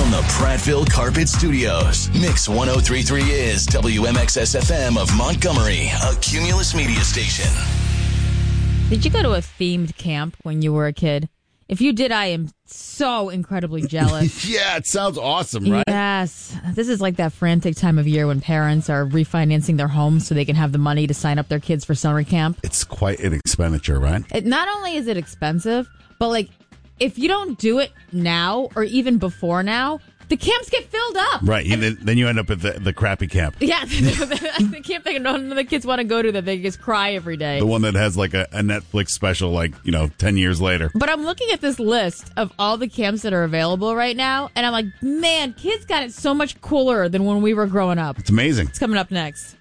From the Prattville Carpet Studios, Mix 103.3 is WMXS FM of Montgomery, a Cumulus media station. Did you go to a themed camp when you were a kid? If you did, I am so incredibly jealous. Yeah, it sounds awesome, right? Yes. This is like that frantic time of year when parents are refinancing their homes so they can have the money to sign up their kids for summer camp. It's quite an expenditure, right? Not only is it expensive, but like if you don't do it now or even before now, the camps get filled up. Right. Then you end up at the crappy camp. Yeah. The camp that none of the kids want to go to that they just cry every day. The one that has like a Netflix special 10 years later. But I'm looking at this list of all the camps that are available right now, and I'm like, man, kids got it so much cooler than when we were growing up. It's amazing. It's coming up next.